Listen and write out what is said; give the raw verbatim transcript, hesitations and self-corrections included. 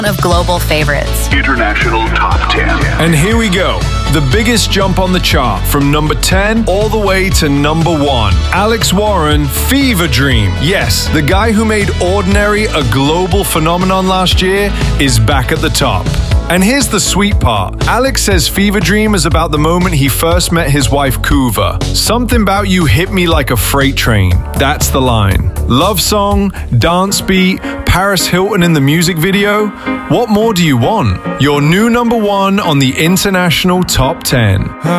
of global favorites. International Top ten. And here we go. The biggest jump on the chart from number ten all the way to number one. Alex Warren, Fever Dream. Yes, the guy who made Ordinary a global phenomenon last year is back at the top. And here's the sweet part. Alex says Fever Dream is about the moment he first met his wife Kuva. Something about you hit me like a freight train. That's the line. Love song, dance beat, Paris Hilton in the music video. What more do you want? Your new number one on the International Top ten.